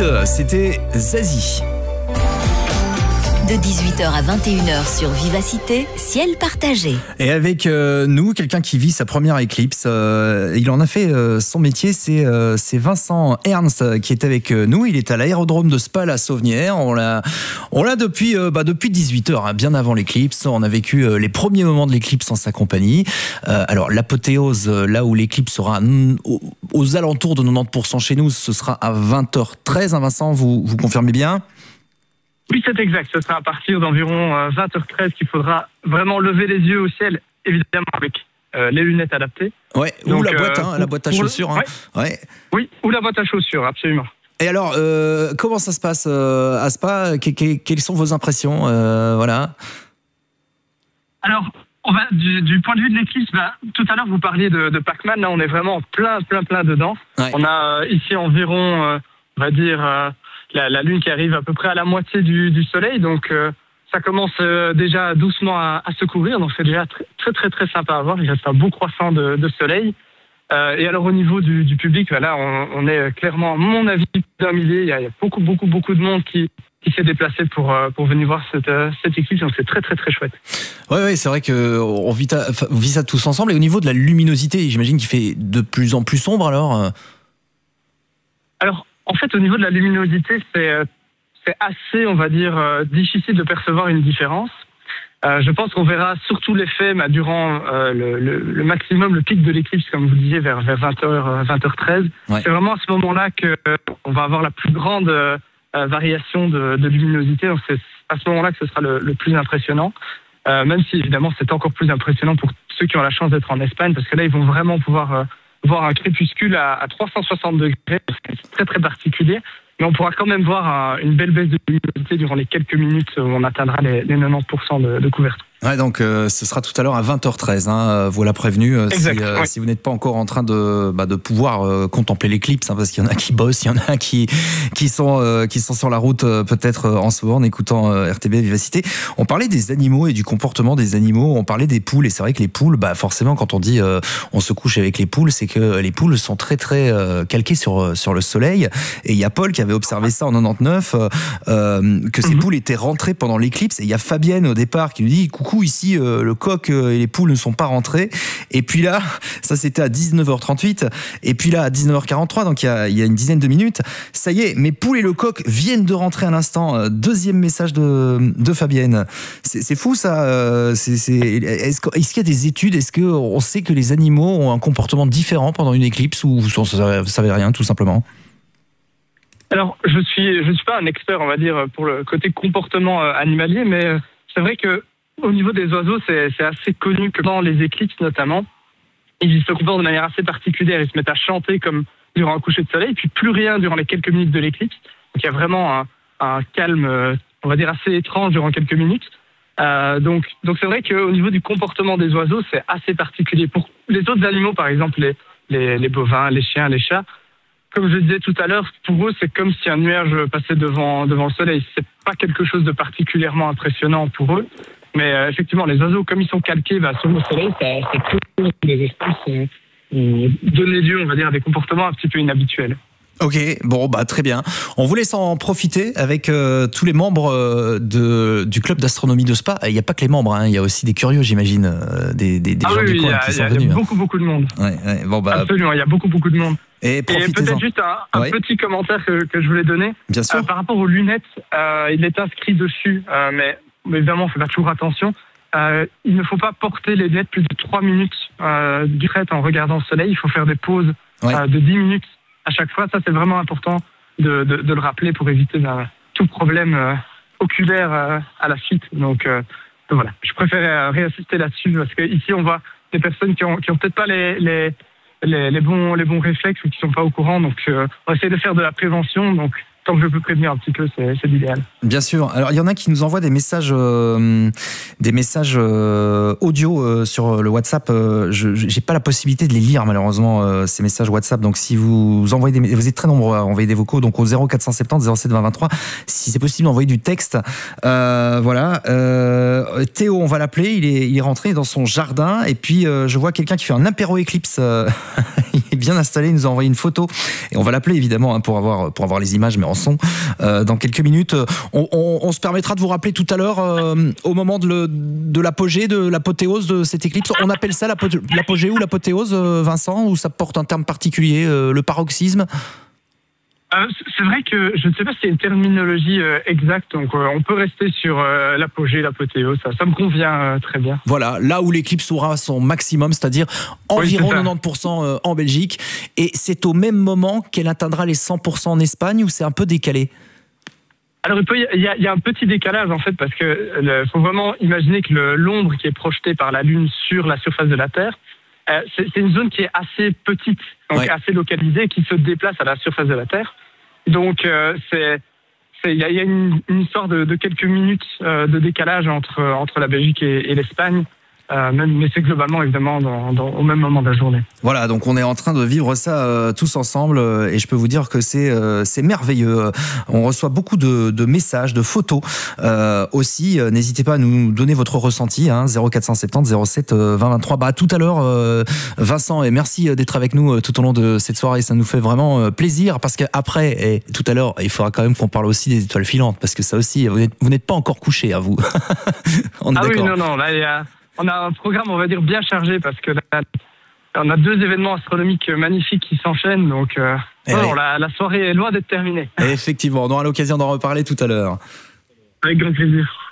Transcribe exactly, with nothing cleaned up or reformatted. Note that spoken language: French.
Kid, c'était Zazie. De dix-huit heures à vingt et une heures sur Vivacité, ciel partagé. Et avec euh, nous, quelqu'un qui vit sa première éclipse, euh, il en a fait euh, son métier, c'est, euh, c'est Vincent Ernst euh, qui est avec nous. Il est à l'aérodrome de Spal à Sauvenière. On l'a, on l'a depuis, euh, bah, depuis dix-huit heures, hein, bien avant l'éclipse. On a vécu euh, les premiers moments de l'éclipse en sa compagnie. Euh, alors l'apothéose, euh, là où l'éclipse sera n- aux, aux alentours de quatre-vingt-dix pour cent chez nous, ce sera à vingt heures treize. Hein, Vincent, vous, vous confirmez bien ? Oui, c'est exact. Ce sera à partir d'environ vingt heures treize qu'il faudra vraiment lever les yeux au ciel, évidemment avec euh, les lunettes adaptées. Ouais, ou Donc, la boîte, euh, hein, la boîte à chaussures. Le... Hein. Ouais. Ouais. Oui, ou la boîte à chaussures, absolument. Et alors, euh, comment ça se passe euh, à Spa ? que, que, Quelles sont vos impressions euh, voilà. Alors, on va, du, du point de vue de l'éclipse, bah, tout à l'heure vous parliez de, de Pac-Man, là on est vraiment plein, plein, plein dedans. Ouais. On a euh, ici environ, euh, on va dire... Euh, La, la Lune qui arrive à peu près à la moitié du, du Soleil, donc euh, ça commence euh, déjà doucement à, à se couvrir, donc c'est déjà très très très, très sympa à voir. Il reste un beau croissant de, de Soleil. Euh, et alors au niveau du, du public, voilà, on, on est clairement, à mon avis, d'un millier. Il y a, il y a beaucoup beaucoup beaucoup de monde qui qui s'est déplacé pour euh, pour venir voir cette euh, cette éclipse, donc c'est très très très chouette. Ouais ouais, c'est vrai que on vit, à, on vit ça tous ensemble. Et au niveau de la luminosité, j'imagine qu'il fait de plus en plus sombre alors. Alors en fait, au niveau de la luminosité, c'est, c'est assez, on va dire, euh, difficile de percevoir une différence. Euh, je pense qu'on verra surtout l'effet bah, durant euh, le, le, le maximum, le pic de l'éclipse, comme vous disiez, vers, vers vingt heures, vingt heures treize. Ouais. C'est vraiment à ce moment-là qu'on euh, va avoir la plus grande euh, variation de, de luminosité. Donc c'est à ce moment-là que ce sera le, le plus impressionnant. Euh, même si, évidemment, c'est encore plus impressionnant pour ceux qui ont la chance d'être en Espagne, parce que là, ils vont vraiment pouvoir... Euh, voir un crépuscule à, à trois cent soixante degrés, c'est très très particulier, mais on pourra quand même voir un, une belle baisse de luminosité durant les quelques minutes où on atteindra les, les quatre-vingt-dix pour cent de, de couverture. Ouais, donc euh, ce sera tout à l'heure à vingt heures treize, hein, voilà prévenu. Euh, exact, si, euh, oui. si vous n'êtes pas encore en train de, bah, de pouvoir euh, contempler l'éclipse, hein, parce qu'il y en a qui bossent, il y en a qui, qui, sont, euh, qui sont sur la route euh, peut-être euh, en ce moment en écoutant euh, R T B Vivacité. On parlait des animaux et du comportement des animaux, on parlait des poules, et c'est vrai que les poules, bah, forcément quand on dit euh, on se couche avec les poules, c'est que les poules sont très très euh, calquées sur, sur le soleil, et il y a Paul qui avait observé ça en quatre-vingt-dix-neuf, euh, euh, que ces mm-hmm. poules étaient rentrées pendant l'éclipse, et il y a Fabienne au départ qui nous dit coucou, ici euh, le coq euh, et les poules ne sont pas rentrés, et puis là ça c'était à dix-neuf heures trente-huit, et puis là à dix-neuf heures quarante-trois, donc il y a, il y a une dizaine de minutes, ça y est, mes poules et le coq viennent de rentrer à l'instant. euh, deuxième message de, de Fabienne. C'est, c'est fou ça. euh, c'est, c'est, est-ce, est-ce qu'il y a des études, est-ce qu'on sait que les animaux ont un comportement différent pendant une éclipse, ou vous ne savez rien tout simplement? Alors, je suis, je suis pas un expert, on va dire, pour le côté comportement euh, animalier, mais euh, c'est vrai que au niveau des oiseaux, c'est, c'est assez connu que dans les éclipses, notamment, ils se comportent de manière assez particulière. Ils se mettent à chanter comme durant un coucher de soleil, puis plus rien durant les quelques minutes de l'éclipse. Donc, il y a vraiment un, un calme, euh, on va dire, assez étrange durant quelques minutes. Euh, donc, donc, c'est vrai qu'au niveau du comportement des oiseaux, c'est assez particulier. Pour les autres animaux, par exemple, les, les, les bovins, les chiens, les chats, comme je disais tout à l'heure, pour eux, c'est comme si un nuage passait devant, devant le soleil. C'est pas quelque chose de particulièrement impressionnant pour eux. Mais euh, effectivement, les oiseaux, comme ils sont calqués bah, sur le soleil, ça, ça peut des espèces euh, euh, donner lieu, on va dire, à des comportements un petit peu inhabituels. Ok, bon, bah très bien. On vous laisse en profiter avec euh, tous les membres euh, de, du club d'astronomie de Spa. Il n'y a pas que les membres, hein, il y a aussi des curieux, j'imagine, euh, des, des, des ah gens oui, du coin qui sont venus. Il y a beaucoup, beaucoup de monde. Ouais, ouais, bon, bah... Absolument, il y a beaucoup, beaucoup de monde. Et, Et peut-être juste un, un ouais. petit commentaire que, que je voulais donner. Bien sûr. Euh, par rapport aux lunettes, euh, il est inscrit dessus, euh, mais, mais évidemment, il faut faire toujours attention. Euh, il ne faut pas porter les lunettes plus de trois minutes euh, directes en regardant le soleil. Il faut faire des pauses ouais. euh, de dix minutes à chaque fois. Ça, c'est vraiment important de, de, de le rappeler pour éviter ben, tout problème euh, oculaire euh, à la suite. Donc, euh, donc voilà, je préférais euh, réinsister là-dessus parce qu'ici, on voit des personnes qui ont, qui ont peut-être pas les, les, les, les, bons, les bons réflexes ou qui sont pas au courant. Donc, euh, on essaie de faire de la prévention. Donc, tant que je peux prévenir un petit peu, c'est, c'est l'idéal. Bien sûr. Alors, il y en a qui nous envoient des messages, euh, des messages euh, audio euh, sur le WhatsApp. Euh, je n'ai pas la possibilité de les lire, malheureusement, euh, ces messages WhatsApp. Donc, si vous envoyez des, vous êtes très nombreux à envoyer des vocaux, donc au zéro quatre cent soixante-dix zéro sept vingt vingt-trois, si c'est possible d'envoyer du texte. Euh, voilà. Euh, Théo, on va l'appeler. Il est, il est rentré dans son jardin. Et puis, euh, je vois quelqu'un qui fait un apéro éclipse. Euh, il est bien installé. Il nous a envoyé une photo. Et on va l'appeler, évidemment, hein, pour avoir, pour avoir les images. Mais Briançon euh, dans quelques minutes. On, on, on se permettra de vous rappeler tout à l'heure euh, au moment de, le, de l'apogée, de l'apothéose de cette éclipse. On appelle ça l'apogée ou l'apothéose, Vincent, ou ça porte un terme particulier, euh, le paroxysme? Euh, c'est vrai que je ne sais pas si c'est une terminologie euh, exacte, donc euh, on peut rester sur euh, l'apogée, l'apothéose, ça, ça me convient euh, très bien. Voilà, là où l'éclipse aura son maximum, c'est-à-dire environ oui, quatre-vingt-dix pour cent en Belgique, et c'est au même moment qu'elle atteindra les cent pour cent en Espagne, ou c'est un peu décalé? Alors il, peut, il, y a, il y a un petit décalage en fait, parce que il faut vraiment imaginer que le, l'ombre qui est projetée par la Lune sur la surface de la Terre, euh, c'est, c'est une zone qui est assez petite, donc ouais. assez localisée, qui se déplace à la surface de la Terre. Donc, euh, c'est, c'est, il y a, y a une, une histoire de, de quelques minutes euh, de décalage entre entre la Belgique et, et l'Espagne. Euh, même, mais c'est globalement évidemment dans, dans, au même moment de la journée. Voilà, donc on est en train de vivre ça euh, tous ensemble euh, et je peux vous dire que c'est euh, c'est merveilleux. On reçoit beaucoup de, de messages, de photos euh, aussi. Euh, n'hésitez pas à nous donner votre ressenti, hein, zéro quatre cent soixante-dix zéro sept vingt vingt-trois. Bah, à tout à l'heure, euh, Vincent, et merci d'être avec nous tout au long de cette soirée. Ça nous fait vraiment plaisir parce qu'après, et tout à l'heure, il faudra quand même qu'on parle aussi des étoiles filantes parce que ça aussi, vous n'êtes, vous n'êtes pas encore couché à vous. On est ah d'accord. Oui, non, non, là, il y a... On a un programme, on va dire, bien chargé parce que là, on a deux événements astronomiques magnifiques qui s'enchaînent. Donc, euh, non, oui. la, la soirée est loin d'être terminée. Et effectivement, on aura l'occasion d'en reparler tout à l'heure. Avec grand plaisir.